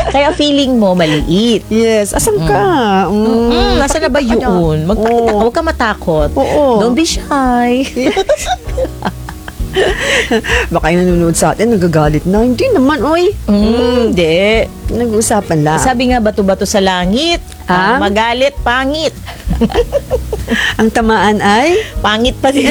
Kaya feeling mo maliit. Yes. Asan ka? Nasa na ba yun? Magpakita ka, huwag ka matakot. Oo. Don't be shy. Baka yung nanonood sa atin, nagagalit na. Hindi naman, oy. Hindi. Nag-uusapan lang. Sabi nga, bato-bato sa langit. Magalit, pangit. Ang tamaan ay? Pangit pa din.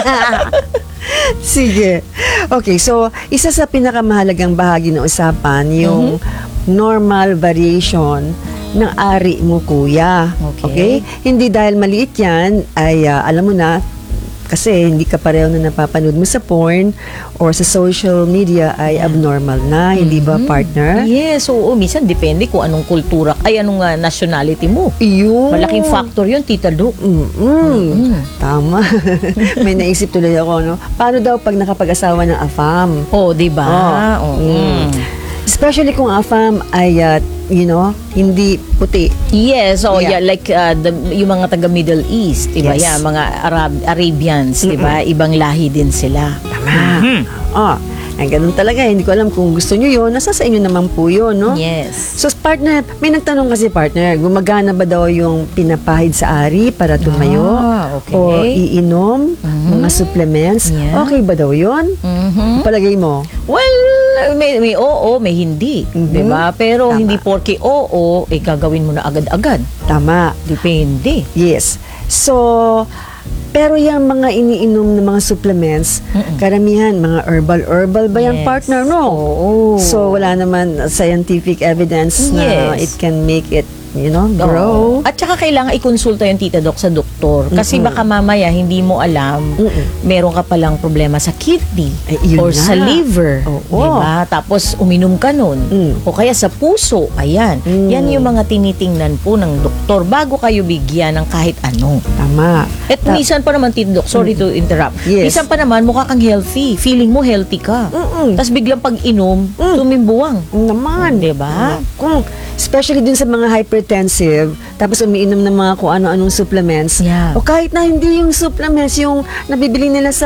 Sige. Okay, so isa sa pinakamahalagang bahagi ng usapan, yung normal variation ng ari mo, kuya. Okay. Hindi dahil maliit yan, ay alam mo na, kasi hindi ka pareho na napapanood mo sa porn or sa social media ay abnormal na, hindi ba, partner? Yes, oo. Minsan depende kung anong kultura, anong nationality mo. Yun. Malaking factor yun, Tita Lu. Tama. May naisip tuloy ako, no? Paano daw pag nakapag-asawa ng AFAM? Oh, diba? Especially kung AFAM ay, hindi puti. Yes, like yung mga taga Middle East, diba? Yes. Yeah, mga Arabians, diba? Ibang lahi din sila. Tama. Ang ganun talaga. Hindi ko alam kung gusto nyo yun. Nasa sa inyo naman po yun, no? Yes. So, partner, may nagtanong kasi, partner, gumagana ba daw yung pinapahid sa ari para tumayo? Okay. O iinom? Mga supplements? Yeah. Okay ba daw yun? Palagay mo? Well, may oo, may hindi. Diba? Pero hindi porke oo, gagawin mo na agad-agad. Tama. Depende. Yes. So, pero yung mga iniinom ng mga supplements, karamihan, mga herbal ba yung Yes. partner, no? Oo. So, wala naman scientific evidence na Yes. it can make it, grow. At saka kailangan ikonsulta yung Tita Doc sa doktor. Kasi baka mamaya hindi mo alam, meron ka palang problema sa kidney Yun or na. sa liver. Oo. Diba? Tapos uminom ka nun. O kaya sa puso. Ayan. Yan yung mga tinitingnan po ng doktor bago kayo bigyan ng kahit ano. Tama. At minsan pa naman, Tita Doc, sorry to interrupt. Yes. Minsan pa naman, mukha kang healthy. Feeling mo healthy ka. Tapos biglang pag-inom, tumimbuwang. Naman. Diba? Especially dun sa mga hypertensive, tapos umiinom ng mga kung ano-anong supplements. Yeah. O kahit na hindi yung supplements, yung nabibili nila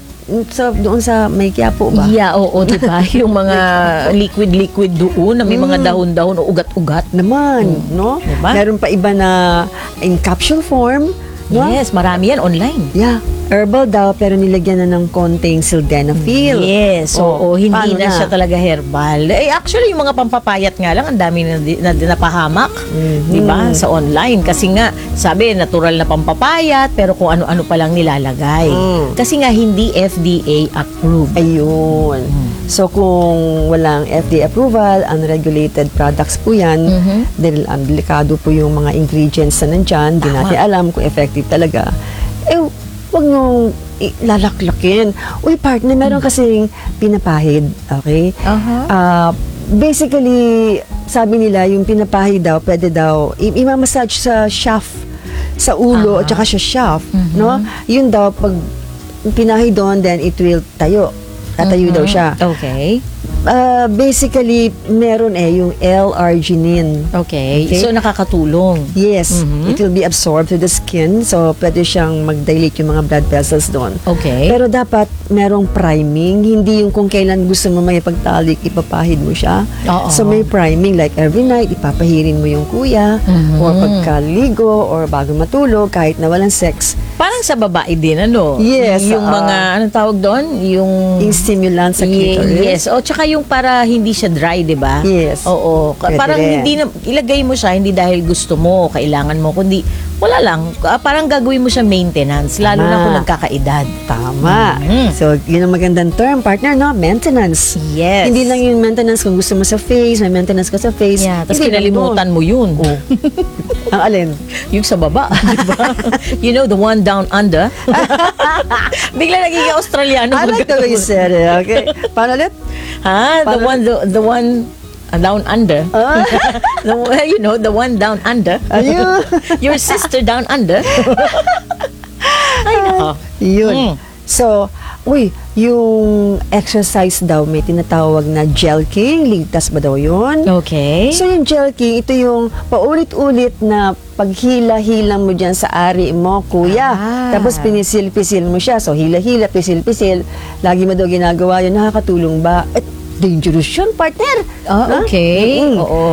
doon sa may Quiapo ba? Yeah, oo, diba? Yung mga liquid doon na may mga dahon-dahon o ugat-ugat. Naman, no? Diba? Meron pa iba na in capsule form. No? Yes, marami yan online. Yeah. Herbal daw, pero nilagyan na ng konting sildenafil. Yes, oo, hindi paano na siya talaga herbal. Actually, yung mga pampapayat nga lang, ang dami na napahamak, di ba, sa online. Kasi nga, sabi, natural na pampapayat, pero kung ano-ano pa lang nilalagay. Kasi nga, hindi FDA approved. Ayun. So, kung walang FDA approval, unregulated products po yan, dahil delikado po yung mga ingredients na nandyan, di natin alam kung effective talaga. Huwag nyo lalaklakin. Uy, partner, meron kasing pinapahid, okay? Basically, sabi nila, yung pinapahid daw, pwede daw, i-massage sa shaft, sa ulo, at saka sa shaft, no? Yun daw, pag pinahid doon, then it will tayo. Tatayo daw siya. Okay. Basically, meron yung L-arginine. Okay. So, nakakatulong. Yes. It will be absorbed to the skin. So, pwede siyang mag-dilate yung mga blood vessels doon. Okay. Pero dapat merong priming. Hindi yung kung kailan gusto mo may pagtalik, ipapahid mo siya. Oo. So, may priming. Like every night, ipapahirin mo yung kuya. Or pagkaligo, or bago matulog, kahit na walang sex. Parang sa babae din, ano? Yes. Yung mga, anong tawag doon? Yung stimulant sa clitoris. Yes. O, tsaka yung para hindi siya dry, di ba? Yes. Oo. Pwede Parang rin. hindi na, ilagay mo siya, hindi dahil gusto mo, kailangan mo, kundi, wala lang. Parang gagawin mo siya maintenance, lalo na kung nagkakaedad. Tama. So, yun ang magandang term, partner, no? Maintenance. Yes. Hindi lang yung maintenance kung gusto mo sa face, may maintenance ka sa face. Yeah, tapos Hindi lang kinalimutan mo yun. doon. Ang alin? Yung sa baba, di ba? You know, the one down under? Bigla nagiging Australiano. I like the way you said it, okay? Paano ulit? Ha? The one down under. You know, the one down under. Ayun. Your sister down under. Ay, nako. Yun. So, yung exercise daw, may tinatawag na jelking. Ligtas ba daw yun? Okay. So, yung jelking, ito yung paulit-ulit na paghila-hila mo dyan sa ari mo, kuya. Tapos pinisil-pisil mo siya. So, hila-hila, pisil-pisil. Lagi mo daw ginagawa yun. Nakakatulong ba? Dangerous yun, partner. Okay. Oo.